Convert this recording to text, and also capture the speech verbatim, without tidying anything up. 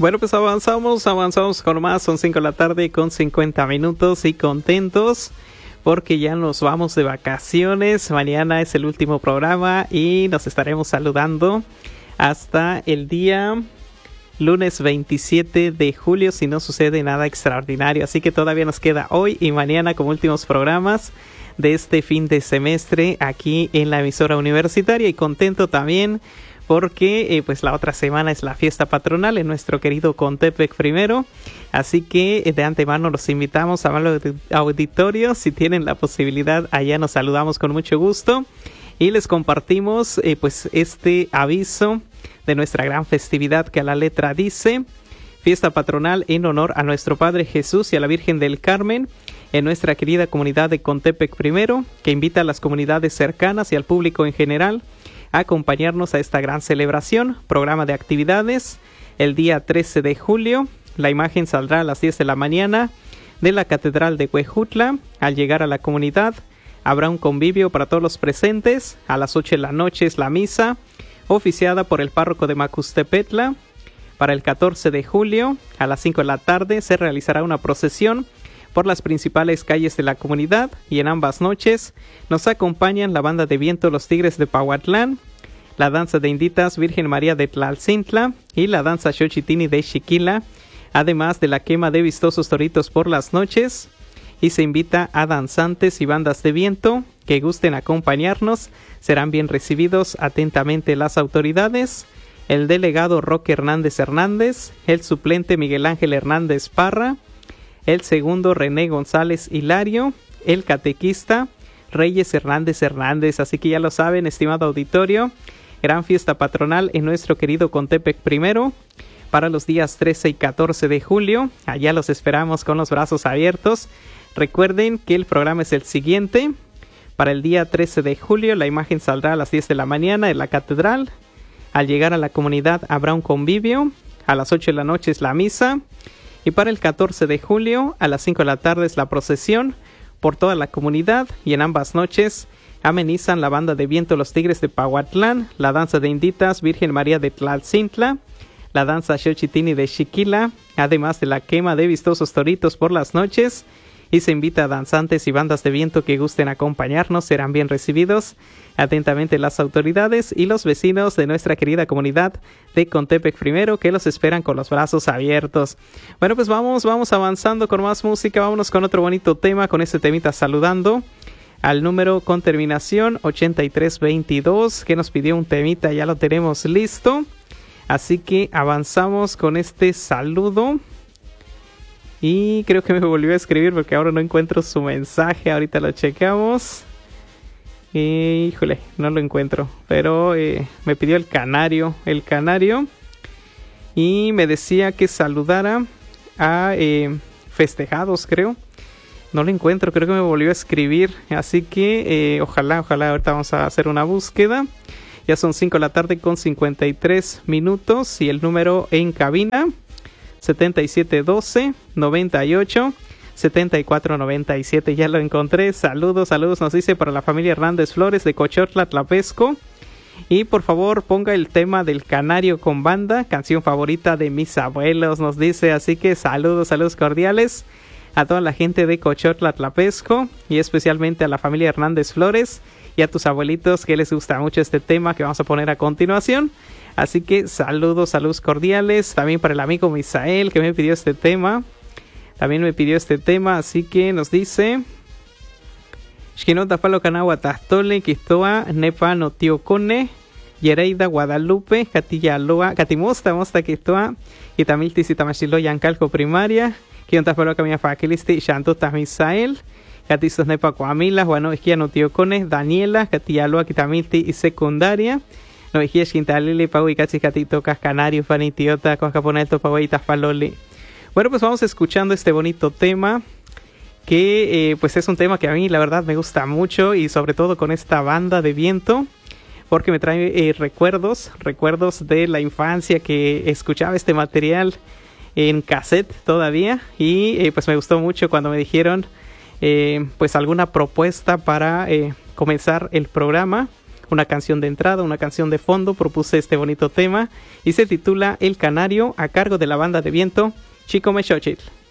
Bueno, pues avanzamos, avanzamos con más, son cinco de la tarde con cincuenta minutos y contentos porque ya nos vamos de vacaciones. Mañana es el último programa y nos estaremos saludando hasta el día lunes veintisiete de julio si no sucede nada extraordinario. Así que todavía nos queda hoy y mañana como últimos programas de este fin de semestre aquí en la emisora universitaria, y contento también porque eh, pues la otra semana es la fiesta patronal en nuestro querido Contepec primero, así que eh, de antemano los invitamos a amable auditorio, si tienen la posibilidad allá nos saludamos con mucho gusto y les compartimos eh, pues este aviso de nuestra gran festividad que a la letra dice: fiesta patronal en honor a nuestro Padre Jesús y a la Virgen del Carmen en nuestra querida comunidad de Contepec primero, que invita a las comunidades cercanas y al público en general a acompañarnos a esta gran celebración. Programa de actividades: el día trece de julio, la imagen saldrá a las diez de la mañana de la Catedral de Huejutla. Al llegar a la comunidad habrá un convivio para todos los presentes. A las ocho de la noche es la misa, oficiada por el párroco de Macustepetla. Para el catorce de julio, a las cinco de la tarde, se realizará una procesión por las principales calles de la comunidad, y en ambas noches nos acompañan la banda de viento Los Tigres de Pahuatlán, la danza de inditas Virgen María de Tlalcintla y la danza Xochitini de Xiquila, además de la quema de vistosos toritos por las noches, y se invita a danzantes y bandas de viento que gusten acompañarnos. Serán bien recibidos atentamente las autoridades, el delegado Roque Hernández Hernández, el suplente Miguel Ángel Hernández Parra, el segundo René González Hilario, el catequista Reyes Hernández Hernández. Así que ya lo saben, estimado auditorio, gran fiesta patronal en nuestro querido Contepec primero para los días trece y catorce de julio. Allá los esperamos con los brazos abiertos. Recuerden que el programa es el siguiente: para el día trece de julio la imagen saldrá a las diez de la mañana en la catedral. Al llegar a la comunidad habrá un convivio. A las ocho de la noche es la misa. Y para el catorce de julio, a las cinco de la tarde es la procesión por toda la comunidad, y en ambas noches amenizan la banda de viento Los Tigres de Pahuatlán, la danza de inditas Virgen María de Tlalcintla, la danza Xochitini de Xiquila, además de la quema de vistosos toritos por las noches, y se invita a danzantes y bandas de viento que gusten acompañarnos. Serán bien recibidos atentamente las autoridades y los vecinos de nuestra querida comunidad de Contepec primero, que los esperan con los brazos abiertos. Bueno, pues vamos, vamos avanzando con más música. Vámonos con otro bonito tema, con este temita saludando al número con terminación ochenta y tres veintidós, que nos pidió un temita. Ya lo tenemos listo, así que avanzamos con este saludo. Y creo que me volvió a escribir porque ahora no encuentro su mensaje. Ahorita lo checamos. Eh, híjole, no lo encuentro. Pero eh, me pidió el canario. El canario. Y me decía que saludara a eh, festejados, creo. No lo encuentro, creo que me volvió a escribir. Así que eh, ojalá, ojalá. Ahorita vamos a hacer una búsqueda. Ya son cinco de la tarde con cincuenta y tres minutos. Y el número en cabina: setenta y siete doce noventa y ocho setenta y cuatro noventa y siete. Ya lo encontré. Saludos, saludos, nos dice, para la familia Hernández Flores de Cochotla, Tlapesco. Y por favor ponga el tema del Canario con banda, canción favorita de mis abuelos, nos dice. Así que saludos, saludos cordiales a toda la gente de Cochotla, Tlapesco, y especialmente a la familia Hernández Flores y a tus abuelitos, que les gusta mucho este tema que vamos a poner a continuación. Así que saludos, saludos cordiales. También para el amigo Misael, que me pidió este tema. También me pidió este tema, así que nos dice: Shkinota palo canagua tastole, Quistoa, Nepa notiocone, Yereida, Guadalupe, Catilla Aloa, Catimosta, Mosta Quistoa, y Tamiltis y Tamashilo, Yancalco primaria, Quiontas palo camia faquilisti, Shantotas Misael, Catistos Nepa Coamila, Juano Esquia notiocone, Daniela, Catilla Aloa, Quitamilti y secundaria. No dijiste Quintalili, Pagui, Cachicatito, Cascanario, Fanitiota, Coscaponeto, Paguitas, Paloli. Bueno, pues vamos escuchando este bonito tema, que eh, pues es un tema que a mí la verdad me gusta mucho, y sobre todo con esta banda de viento, porque me trae eh, recuerdos, recuerdos de la infancia, que escuchaba este material en cassette todavía, y eh, pues me gustó mucho cuando me dijeron eh, pues alguna propuesta para eh, comenzar el programa. una canción de entrada, una canción de fondo, propuse este bonito tema y se titula El Canario, a cargo de la banda de viento Chico Mexochitl.